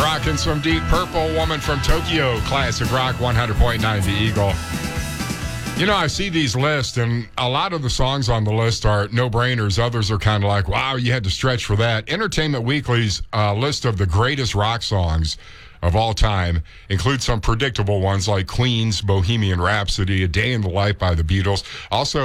Rocking some Deep Purple, Woman from Tokyo, classic rock, 100.9 The Eagle. You know, I see these lists, and a lot of the songs on the list are no-brainers. Others are kind of like, wow, you had to stretch for that. Entertainment Weekly's list of the greatest rock songs of all time includes some predictable ones like Queen's Bohemian Rhapsody, A Day in the Life by the Beatles. Also,